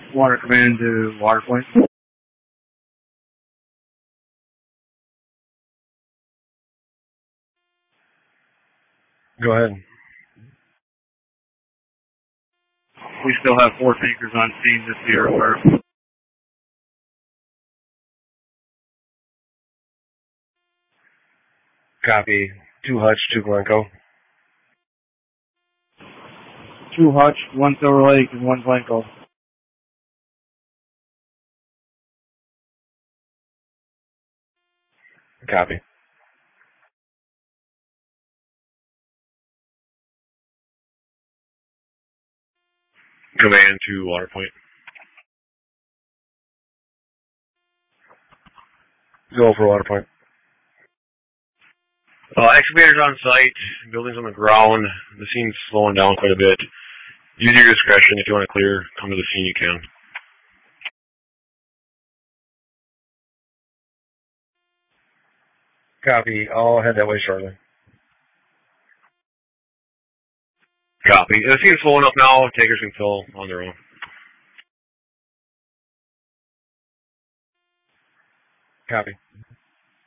Water command to water point. Go ahead. We still have 4 tankers on scene this year. Copy. 2 Hutch, 2 Glencoe. 2 Hutch, 1 Silver Lake, and 1 Glencoe. Copy. Command to water point. Go for water point. Excavators on site, buildings on the ground. The scene's slowing down quite a bit. Use your discretion. If you want to clear, come to the scene, you can. Copy. I'll head that way shortly. Copy. The scene's slowing up now. Takers can fill on their own. Copy.